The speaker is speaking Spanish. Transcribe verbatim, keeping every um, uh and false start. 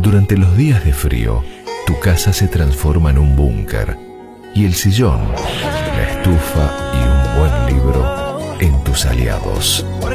Durante los días de frío, tu casa se transforma en un búnker y el sillón, la estufa y un buen libro en tus aliados.